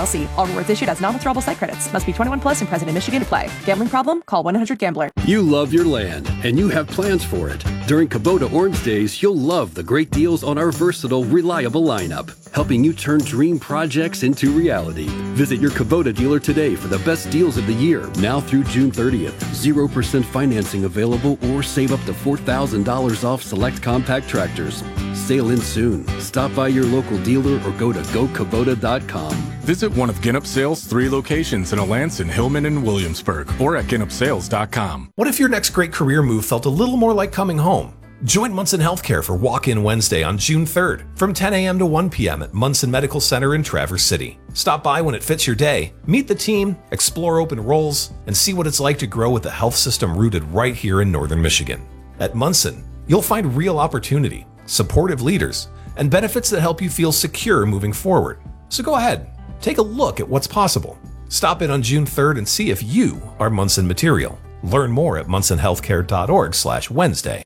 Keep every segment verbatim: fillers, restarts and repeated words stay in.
L C. All rewards issued as non-withdrawable site credits. Must be twenty-one plus and present in Michigan to play. Gambling problem? Call one eight hundred gambler. You love your land, and you have plans for it. During Kubota Orange Days, you'll love the great deals on our versatile, reliable lineup, helping you turn dream projects into reality. Visit your Kubota dealer today for the best deals of the year, now through June thirtieth. zero percent financing available, or save up to four thousand dollars off select compact tractors. Sail in soon. Stop by your local dealer or go to go kubota dot com. Visit one of Ginnup Sales' three locations in Alanson, Hillman, and Williamsburg, or at ginnup sales dot com. What if your next great career move felt a little more like coming home? Join Munson Healthcare for Walk-In Wednesday on June third from ten a.m. to one p.m. at Munson Medical Center in Traverse City. Stop by when it fits your day, meet the team, explore open roles, and see what it's like to grow with a health system rooted right here in Northern Michigan. At Munson, you'll find real opportunity, supportive leaders, and benefits that help you feel secure moving forward. So go ahead, take a look at what's possible. Stop in on June third and see if you are Munson material. Learn more at munson healthcare dot org slash Wednesday.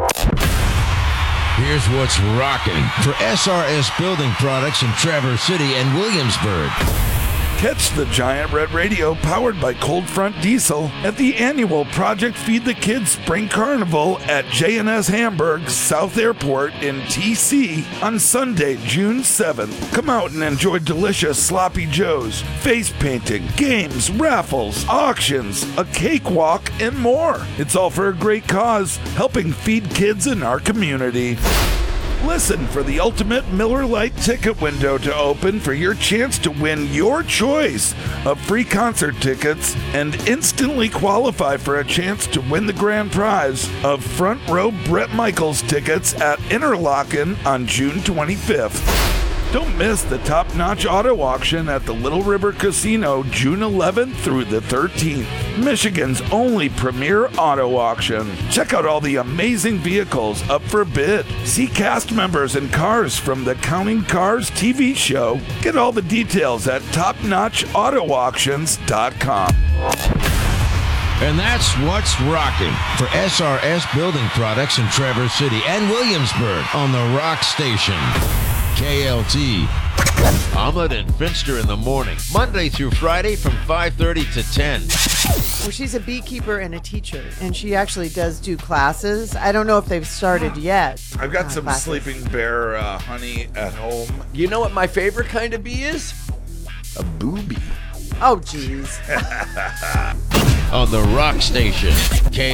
Here's what's rocking for S R S Building Products in Traverse City and Williamsburg. Catch the Giant Red Radio powered by Cold Front Diesel at the annual Project Feed the Kids Spring Carnival at J and S Hamburg South Airport in T C on Sunday, June seventh. Come out and enjoy delicious sloppy joes, face painting, games, raffles, auctions, a cakewalk, and more. It's all for a great cause, helping feed kids in our community. Listen for the ultimate Miller Lite ticket window to open for your chance to win your choice of free concert tickets and instantly qualify for a chance to win the grand prize of front row Bret Michaels tickets at Interlochen on June twenty-fifth. Don't miss the top-notch auto auction at the Little River Casino June eleventh through the thirteenth. Michigan's only premier auto auction. Check out all the amazing vehicles up for bid. See cast members and cars from the Counting Cars T V show. Get all the details at top notch auto auctions dot com. And that's what's rocking for S R S Building Products in Traverse City and Williamsburg on the Rock Station. K L T. Omelet and Finster in the morning, Monday through Friday from five thirty to ten. Well, she's a beekeeper and a teacher, and she actually does do classes. I don't know if they've started yet. I've got uh, some classes. Sleeping Bear uh, honey at home. You know what my favorite kind of bee is? A booby. Oh, geez. On the Rock Station, K